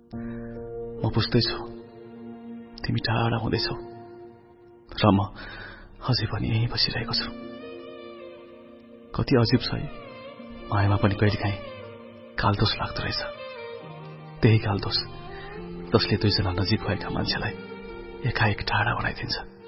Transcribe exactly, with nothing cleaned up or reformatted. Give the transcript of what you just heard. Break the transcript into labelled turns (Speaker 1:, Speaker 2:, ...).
Speaker 1: म बुझ्दैछु तिमी टाढा हुँदैछौ र म अझै पनि यहीँ बसिरहेको छु। कति अजीब छ मायामा पनि कहिलेकाहीँ कालदोष लाग्दो रहेछ। त्यही कालदोष जसले दुईजना नजिक भएका मान्छेलाई एकाएक टाढा बनाइदिन्छ।